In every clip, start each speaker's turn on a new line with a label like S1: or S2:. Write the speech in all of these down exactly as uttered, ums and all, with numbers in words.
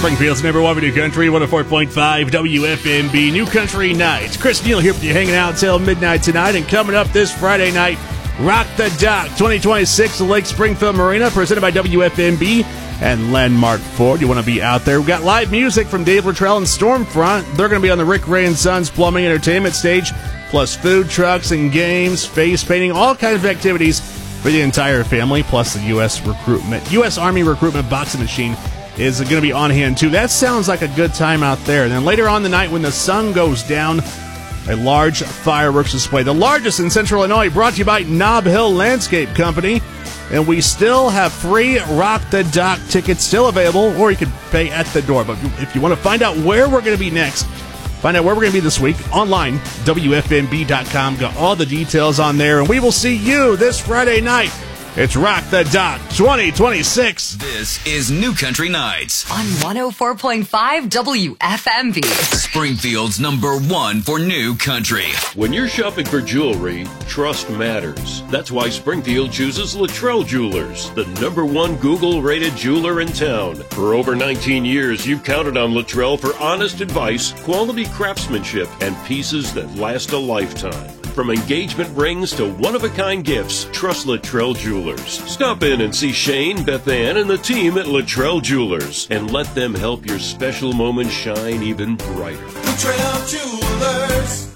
S1: Springfield's number one video country, one oh four point five W F M B, New Country Nights. Chris Neal here with you, hanging out until midnight tonight. And coming up this Friday night, Rock the Dock twenty twenty-six at Lake Springfield Marina, presented by W F M B and Landmark Ford. You want to be out there. We've got live music from Dave Luttrell and Stormfront. They're going to be on the Rick Ray and Sons Plumbing Entertainment stage, plus food trucks and games, face painting, all kinds of activities for the entire family, plus the U S recruitment, U S Army recruitment boxing machine is going to be on hand too. That sounds like a good time out there. And then later on the night, when the sun goes down, a large fireworks display, the largest in Central Illinois, brought to you by Nob Hill Landscape Company. And we still have free Rock the Dock tickets still available, or you can pay at the door. But if you want to find out where we're going to be next, find out where we're going to be this week, online, W F M B dot com. Got all the details on there. And we will see you this Friday night. It's Rock the Dock twenty twenty-six.
S2: This is New Country Nights
S3: on one oh four point five W F M B.
S2: Springfield's number one for new country.
S4: When you're shopping for jewelry, trust matters. That's why Springfield chooses Luttrell Jewelers, the number one Google-rated jeweler in town. For over nineteen years, you've counted on Luttrell for honest advice, quality craftsmanship, and pieces that last a lifetime. From engagement rings to one-of-a-kind gifts, trust Luttrell Jewelers. Stop in and see Shane, Beth Ann, and the team at Luttrell Jewelers, and let them help your special moments shine even brighter.
S5: Luttrell Jewelers.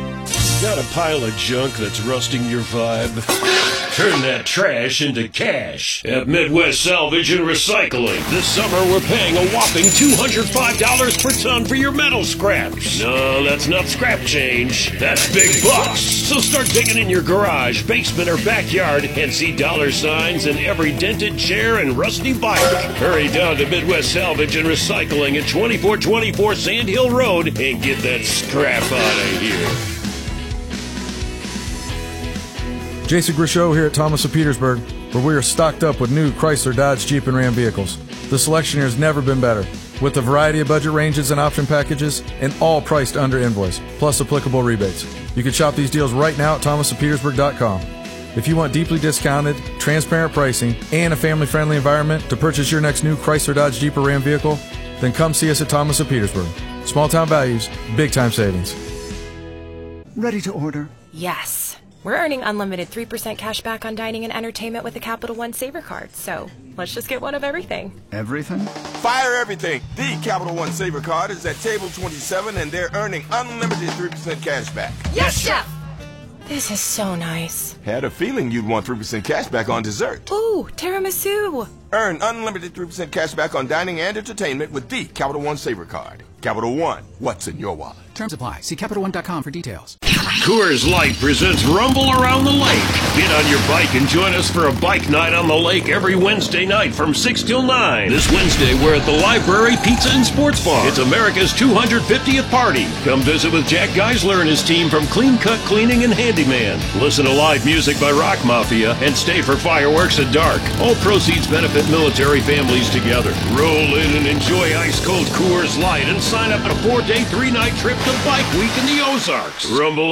S4: Got a pile of junk that's rusting your vibe? Turn that trash into cash at Midwest Salvage and Recycling. This summer, we're paying a whopping two hundred five dollars per ton for your metal scraps. No, that's not scrap change. That's big bucks. So start digging in your garage, basement, or backyard and see dollar signs in every dented chair and rusty bike. Hurry down to Midwest Salvage and Recycling at twenty-four twenty-four Sand Hill Road and get that scrap out of here.
S6: Jason Grishow here at Thomas of Petersburg, where we are stocked up with new Chrysler, Dodge, Jeep, and Ram vehicles. The selection here has never been better, with a variety of budget ranges and option packages, and all priced under invoice, plus applicable rebates. You can shop these deals right now at thomas of petersburg dot com. If you want deeply discounted, transparent pricing, and a family-friendly environment to purchase your next new Chrysler, Dodge, Jeep, or Ram vehicle, then come see us at Thomas of Petersburg. Small-town values, big-time savings.
S7: Ready to order?
S8: Yes. We're earning unlimited three percent cash back on dining and entertainment with the Capital One Saver Card, so let's just get one of everything.
S7: Everything?
S5: Fire everything. The Capital One Saver Card is at table twenty-seven, and they're earning unlimited three percent cash back.
S8: Yes, Chef! This is so nice.
S5: Had a feeling you'd want three percent cash back on dessert.
S8: Ooh, tiramisu.
S5: Earn unlimited three percent cash back on dining and entertainment with the Capital One Saver Card. Capital One, what's in your wallet?
S9: Terms apply. See Capital One dot com for details.
S4: Coors Light presents Rumble Around the Lake. Get on your bike and join us for a bike night on the lake every Wednesday night from six till nine. This Wednesday, we're at the Library Pizza and Sports Bar. It's America's two hundred fiftieth party. Come visit with Jack Geisler and his team from Clean Cut Cleaning and Handyman. Listen to live music by Rock Mafia and stay for fireworks at dark. All proceeds benefit military families together. Roll in and enjoy ice-cold Coors Light and sign up at a four-day, three-night trip to Bike Week in the Ozarks. Rumble